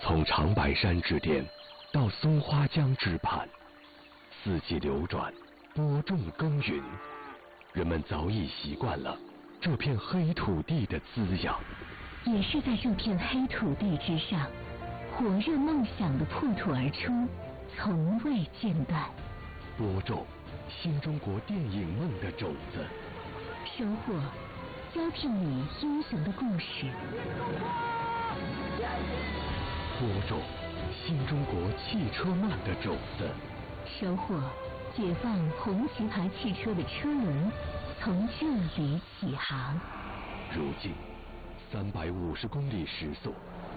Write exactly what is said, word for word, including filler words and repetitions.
从长白山之巅到松花江之畔，四季流转，播种耕耘，人们早已习惯了这片黑土地的滋养。 也是在这片黑土地之上，火热梦想的破土而出，从未间断。 播种新中国电影梦的种子， 收获交替你英雄的故事。 播种新中国汽车梦的种子， 收获解放红旗牌汽车的车轮，从这里起航。 如今三百五十公里时速，